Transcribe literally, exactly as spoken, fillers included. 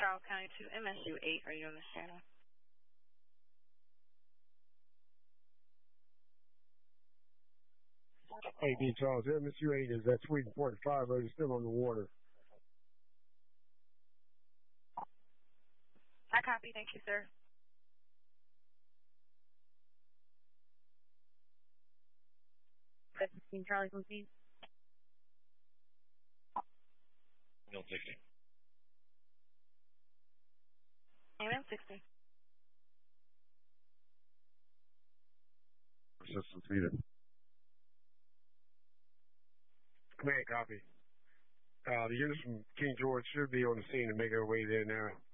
Charles County two, M S U eight, are you on this channel? Hey, D. Charles, M S U eight is at Sweden forty-five, but it's still on the water. I copy. Thank you, sir. fifteen Charlie from P. No sixty. Amen, sixty. System feeder. Command copy. Uh, the units from King George should be on the scene and make their way there now.